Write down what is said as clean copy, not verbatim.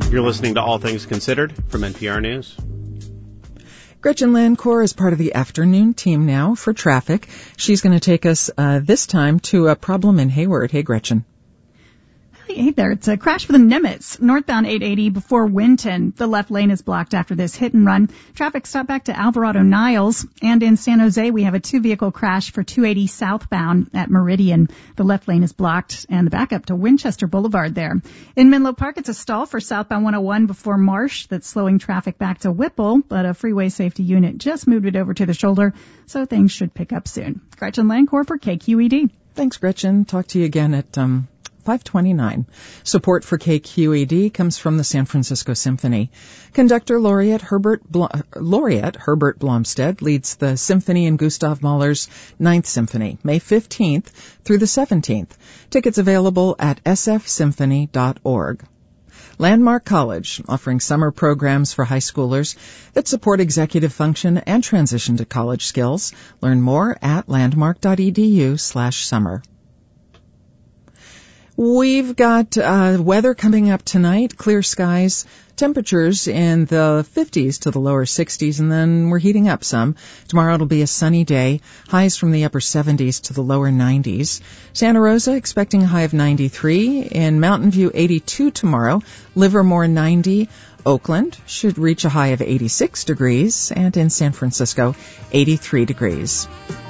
You're listening to All Things Considered from NPR News. Gretchen Landcore is part of the afternoon team now for traffic. She's going to take us this time to a problem in Hayward. Hey, Gretchen. Hey there, it's a crash for the Nimitz, northbound 880 before Winton. The left lane is blocked after this hit and run. Traffic stopped back to Alvarado Niles. And in San Jose, we have a two-vehicle crash for 280 southbound at Meridian. The left lane is blocked and the backup to Winchester Boulevard there. In Menlo Park, it's a stall for southbound 101 before Marsh that's slowing traffic back to Whipple, but a freeway safety unit just moved it over to the shoulder, so things should pick up soon. Gretchen Landcore for KQED. Thanks, Gretchen. Talk to you again at 5:29. Support for KQED comes from the San Francisco Symphony. Conductor Laureate Herbert Blomstead leads the symphony in Gustav Mahler's Ninth Symphony, May 15th through the 17th. Tickets available at sfsymphony.org. Landmark College, offering summer programs for high schoolers that support executive function and transition to college skills. Learn more at landmark.edu/summer. We've got weather coming up tonight, clear skies, temperatures in the 50s to the lower 60s, and then we're heating up some. Tomorrow it'll be a sunny day, highs from the upper 70s to the lower 90s. Santa Rosa expecting a high of 93. In Mountain View, 82 tomorrow. Livermore, 90. Oakland should reach a high of 86 degrees, and in San Francisco, 83 degrees.